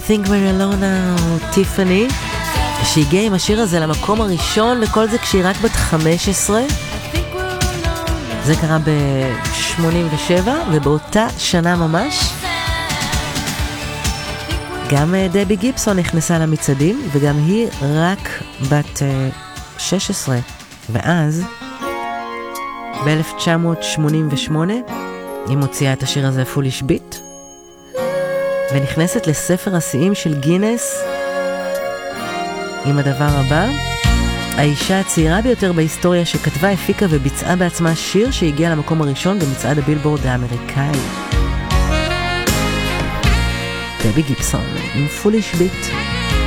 think we're alone now, טיפני, שהגיעה עם השיר הזה למקום הראשון, וכל זה כשהיא רק בת 15. זה קרה ב-87, ובאותה שנה ממש גם דבי גיבסון נכנסה למצעדים, וגם היא רק בת 16. ואז ב-1988 היא מוציאה את השיר הזה Foolish Beat, ונכנסת לספר השיאים של גינס עם הדבר הבא: האישה הצעירה ביותר בהיסטוריה שכתבה, הפיקה וביצעה בעצמה שיר שהגיע למקום הראשון במצעד הבילבורד האמריקאי. דבי גיבסון עם Foolish Beat.